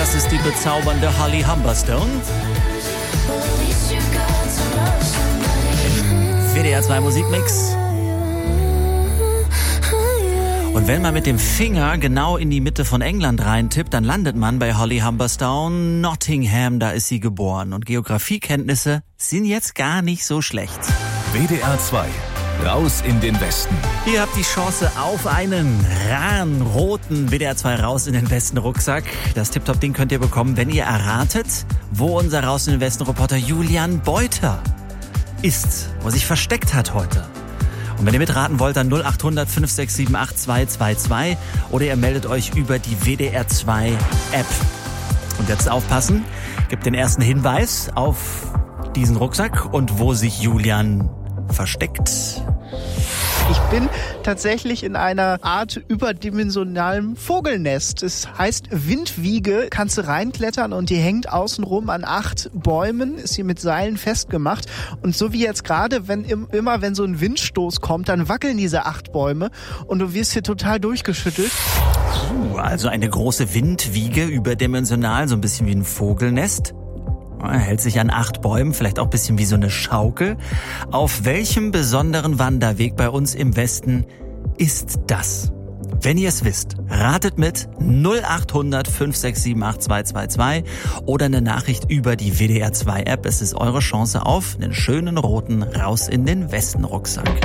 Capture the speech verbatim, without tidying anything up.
Das ist die bezaubernde Holly Humberstone. W D R zwei Musikmix. Und wenn man mit dem Finger genau in die Mitte von England reintippt, dann landet man bei Holly Humberstone. Nottingham, da ist sie geboren. Und Geografiekenntnisse sind jetzt gar nicht so schlecht. W D R zwei, raus in den Westen. Ihr habt die Chance auf einen raren, roten W D R zwei Raus in den Westen Rucksack. Das Tip-Top-Ding könnt ihr bekommen, wenn ihr erratet, wo unser Raus in den Westen Reporter Julian Beuter ist, wo er sich versteckt hat heute. Und wenn ihr mitraten wollt, dann null acht hundert fünf sechs sieben acht zwei zwei zwei oder ihr meldet euch über die W D R zwei App. Und jetzt aufpassen, gebt den ersten Hinweis auf diesen Rucksack und wo sich Julian versteckt. Ich bin tatsächlich in einer Art überdimensionalem Vogelnest. Es heißt Windwiege, kannst du reinklettern und die hängt außenrum an acht Bäumen, ist hier mit Seilen festgemacht. Und so wie jetzt gerade, wenn immer wenn so ein Windstoß kommt, dann wackeln diese acht Bäume und du wirst hier total durchgeschüttelt. Uh, also eine große Windwiege, überdimensional, so ein bisschen wie ein Vogelnest. Er hält sich an acht Bäumen, vielleicht auch ein bisschen wie so eine Schaukel. Auf welchem besonderen Wanderweg bei uns im Westen ist das? Wenn ihr es wisst, ratet mit null acht hundert fünf sechs sieben acht zwei zwei zwei oder eine Nachricht über die W D R zwei App. Es ist eure Chance auf einen schönen roten Raus in den Westen Rucksack.